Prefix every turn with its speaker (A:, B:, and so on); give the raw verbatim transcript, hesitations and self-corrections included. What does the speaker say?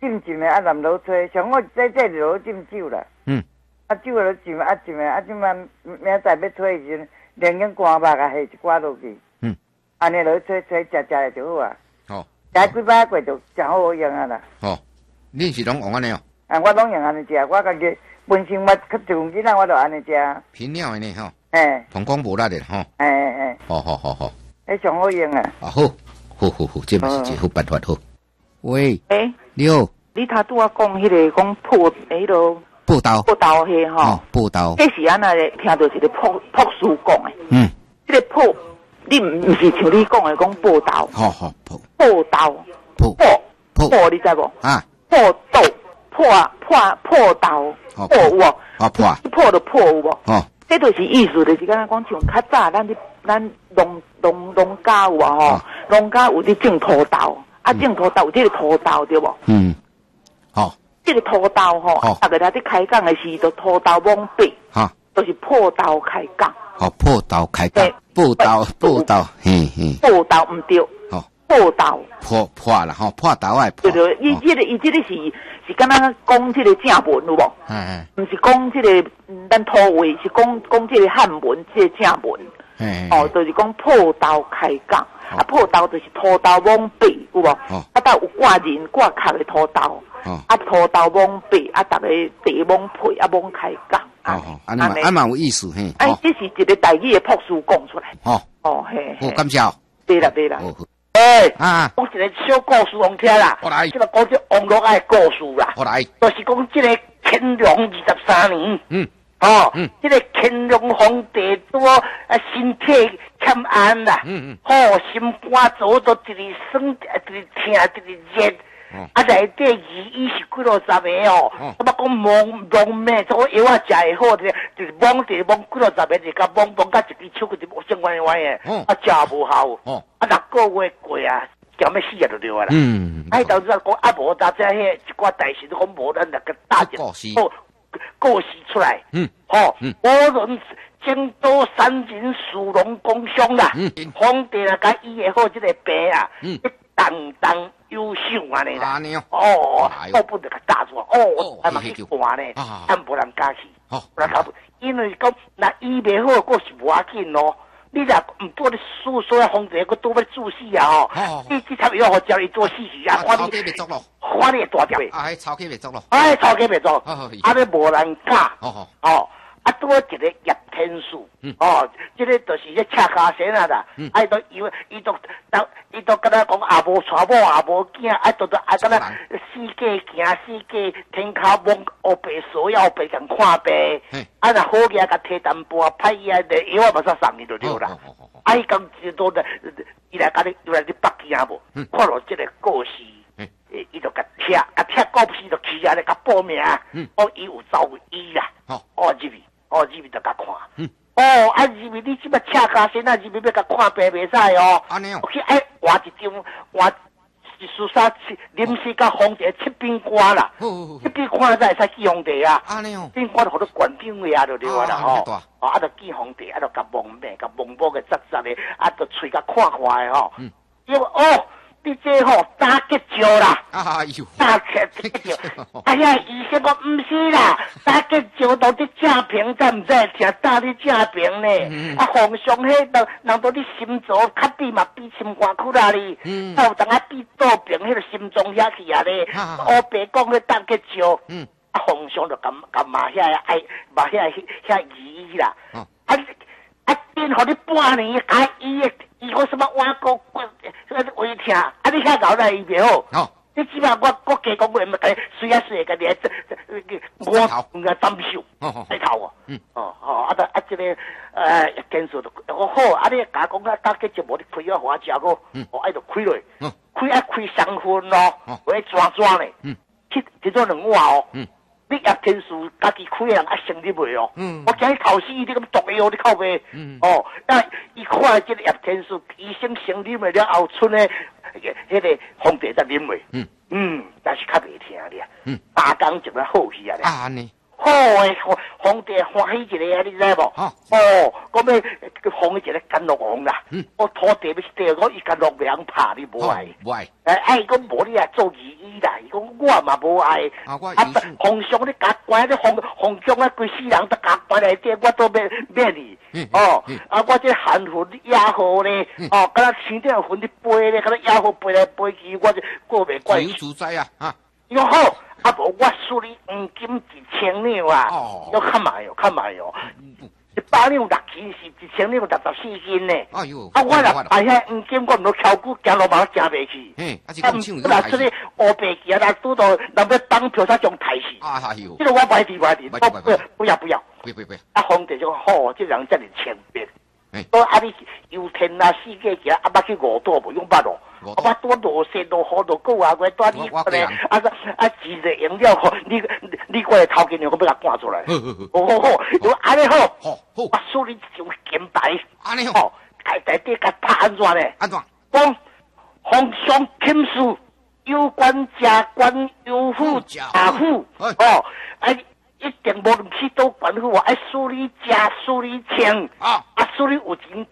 A: 浸浸的啊，南螺吹，上好在这就好浸酒啦。嗯。啊，酒就浸啊浸的，啊，即摆明仔载要吹时阵，连根干肉啊下一寡落去。嗯。安尼落吹吹，食食的就好啊。哦。食几摆过就真好用啊啦。哦。
B: 恁是拢用安尼哦？
A: 啊，我拢用安尼食，我家己本身我较自囝仔我就安尼食。
B: 偏了安尼吼。
A: 嘿。
B: 膀胱无力的吼。
A: 嘿嘿嘿。
B: 好好好好。
A: 迄上好用啊！
B: 啊好，好好好，这嘛是一个好办法好。喂，
C: 诶，
B: 你好，
C: 你头拄啊讲迄个讲破迄个
B: 报道，
C: 报道迄吼，
B: 报道，
C: 迄是安那咧？听到一个破破书讲诶，
B: 嗯，
C: 迄个破，你毋毋是像你讲诶讲报道，
B: 好好破
C: 报道，
B: 破
C: 破破，你知无？
B: 啊，
C: 破道破破破道破有无？
B: 啊破，
C: 破的破有无？
B: 哦。
C: 这就是意思，就是敢若讲像较早咱啲咱农农农家有啊吼，农家有啲种土豆，啊种土豆有这个土豆对无？
B: 嗯，好，
C: 这个土豆吼，大家在啲开讲的是就土豆往北，哈，就是破豆开讲。
B: 好，破豆开讲，报道报道，嘿嘿，
C: 报道唔对，哦，报道
B: 破破啦吼，破豆爱破。
C: 对对，伊这个伊这个是是敢若讲这个正文有无？
B: 哎哎，
C: 唔是讲这个咱土话，是讲讲这个汉文，这个正文。哦，就是讲破豆开讲，啊破豆就是土豆往北，有无？啊，搭有挂人挂壳的土豆，啊土豆往北，啊逐个地往配，啊往开讲。
B: 哦哦，安尼嘛，安嘛有意思嘿。
C: 哎，这是一个台语的朴书讲出来。
B: 哦
C: 哦嘿，
B: 好感谢。
C: 对啦对啦。
D: 哎啊，讲一个小故事讲听啦。
B: 我来。
D: 这个讲这网络爱故事啦。
B: 我来。
D: 就是讲这个乾隆二十三年。
B: 嗯。
D: 哦，嗯，这个乾隆皇帝多啊身体欠安啦，嗯嗯，哦，心肝做都一直酸，一直疼，一直热，啊，内底医医是几落十个哦，我讲蒙蒙咩，做药啊食会好的，就是蒙就是蒙几落十个，就甲蒙蒙甲一支手就无相关关的，啊，食无效，啊，六个月过啊。叫咩死啊，就对啊啦。嗯，哎，到时讲啊，无大家迄一寡代事都讲无咱那个大件哦。故事出来，嗯，哦，嗯，无论京都三人属龙公兄啦，嗯，皇帝啊，甲医好这个病啊，嗯，当当优秀安尼啦，哦，我不得甲打住，哦，还嘛去看呢，啊，无人敢去，哦，人家因为讲那医袂好，佫是无要紧咯。你若唔多你输所有皇帝，佫多要注死啊！吼，你这才要好叫你做死事啊！
B: 抄起袂足咯，
D: 看你大条诶！
B: 哎，抄起袂足咯，
D: 哎，抄起袂足，啊，你无人敢，哦哦，啊，多一个叶天树，哦，这个就是咧赤卡神啊啦，啊，都以为伊都当伊都跟他讲也无娶某也无囝，啊，都都啊，跟他四界行四界天骹望黑白索要白人看病，啊，若好嘢甲摕淡薄歹嘢的药啊，马上送你就对啦。啊，伊讲最多的，伊来甲你又来你北京无？看到这个故事，诶，伊就甲贴，甲贴故事就起来咧，甲报名，哦，伊有走医啦，哦，入去，哦，入去就甲看。哦，啊，入面你即摆赤家先啊，入面要甲看病袂使哦。安尼哦。去爱换一张换一梳纱临时甲皇帝七品官啦。七品官才会使见皇帝啊。安尼哦。品官就好多官兵位啊，就对啦吼。哦，啊，就见皇帝，啊，就甲蒙面，甲蒙宝个杂杂的，啊，就喙甲看看的吼。嗯。因为哦。你这吼打结石啦，哎呦，打结石，哎呀，医生讲唔是啦，打结石到你正平才唔知听打你正平呢。啊，皇上迄个人到你心脏较比嘛比心肝苦啦哩，啊有当啊比左边迄个心脏遐去啊咧，黑白讲迄打结石，啊皇上就咁咁嘛遐爱嘛遐遐医啦，啊啊变互你半年啊医的。伊讲什么碗骨骨胃疼，啊！你遐搞来伊袂好。哦，你起码我我加讲话，咪该水啊水个咧，这这我个担手，洗头啊。嗯，哦哦，啊！啊，这个呃，建设都我好，啊！你甲讲啊，大家就无你开啊，花食个，哦，爱就开落，开啊开三分咯，会转转咧。嗯，去去做两碗哦。嗯。你叶天树家己开人啊，成立袂哦？嗯，我今日头先伊啲咁毒药你靠袂？嗯，哦，那伊看即个叶天树医生成立了后，村咧迄个皇帝才啉袂。嗯嗯，但是较袂听咧。嗯，打工就要好去啊咧。啊安尼， 好诶，皇帝欢喜一个啊，你知无？哦，哦，讲要封一个甘露王啦。嗯，我土地要是地，我一甘露王怕你无爱。
B: 无爱。
D: 哎，哎，讲无你来做义医啦，伊讲我嘛无爱。啊，我啊，皇上你甲关咧皇皇宫啊，规世人都甲关内底，我都免免你。嗯。哦，啊，我这寒魂野火咧，哦，敢若青点魂的飞咧，敢若野火飞来飞去，我就过袂惯。
B: 自由自在啊！啊，
D: 哟好，啊无我输你黄金一千两啊！哦，要看卖哟，看卖哟。一百两六斤是一千两六十四斤呢。哎呦！啊，我若摆遐黄金，我唔落翘骨，行路嘛行袂去。嗯，啊，是讲抢你来。出去乌白鸡啊，那拄到人要当票，才将抬死。啊，哎呦！这个我买地买地，不不要不要。不不不。啊，皇帝就好，这人真是千变。都啊！你油田啊，四界行，啊，捌去五岛无用捌咯。我捌多落雪落雨落狗啊，我带你咧，啊啊，几日用了吼，你你过来头家娘，我要甲赶出来。哦好好，如安尼好，好，我输你一张金牌。安尼好，台台底甲拍安怎咧？安怎？讲皇上钦事，有官加官，有富加富。哦，哎。一定无论去到官府，爱输你家，输你钱，啊，啊，输你有钱